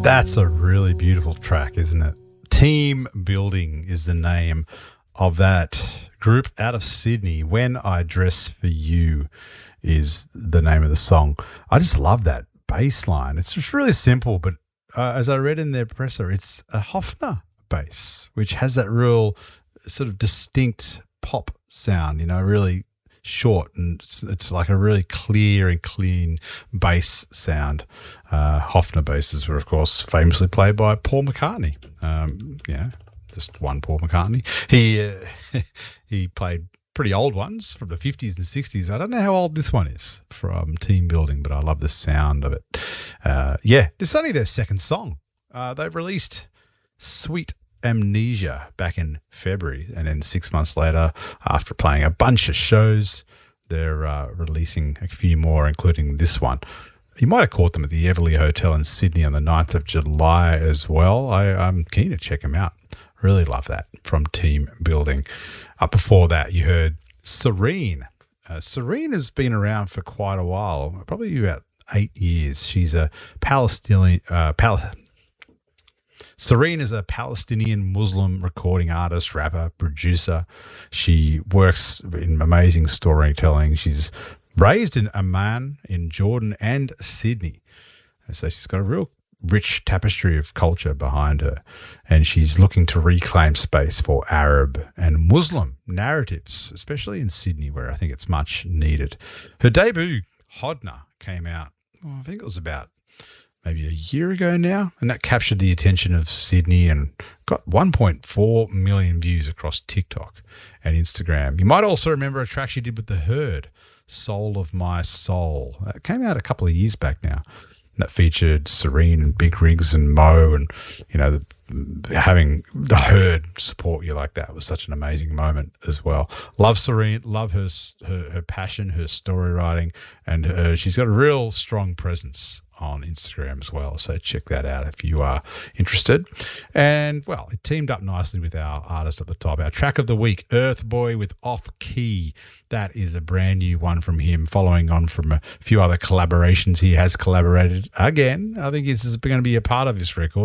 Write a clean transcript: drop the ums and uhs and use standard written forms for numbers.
That's a really beautiful track, isn't it? Team Building is the name of that group out of Sydney. When I Dress for You is the name of the song. I just love that bass line. It's just really simple, but as I read in their presser, it's a Hofner bass, which has that real sort of distinct pop sound, you know, really short, and it's like a really clear and clean bass sound. Hofner basses were, of course, famously played by Paul McCartney. Just one Paul McCartney. He played pretty old ones from the 50s and 60s. I don't know how old this one is from Team Building, but I love the sound of it. This is only their second song. They've released Sweet Amnesia back in February, and then 6 months later, after playing a bunch of shows, they're releasing a few more, including this one. You might have caught them at the Everleigh Hotel in Sydney on the 9th of July as well. I'm keen to check them out. Really love that from Team Building. Up before that, you heard Serene. Serene has been around for quite a while, probably about 8 years. She's a Palestinian Serene is a Palestinian Muslim recording artist, rapper, producer. She works in amazing storytelling. She's raised in Amman, in Jordan, and Sydney. And so she's got a real rich tapestry of culture behind her, and she's looking to reclaim space for Arab and Muslim narratives, especially in Sydney, where I think it's much needed. Her debut, Hodna, came out, I think it was about maybe a year ago now, and that captured the attention of Sydney and got 1.4 million views across TikTok and Instagram. You might also remember a track she did with The Herd, Soul of My Soul. That came out a couple of years back now. That featured Serene and Big Rigs and Mo, and, you know, having The Herd support you like that was such an amazing moment as well. Love Serene, love her passion, her story writing, and she's got a real strong presence on Instagram as well, so check that out if you are interested. And, well, it teamed up nicely with our artist at the top. Our track of the week, Earth Boy with Off Key. That is a brand new one from him, following on from a few other collaborations he has collaborated. Again, I think this is going to be a part of this record.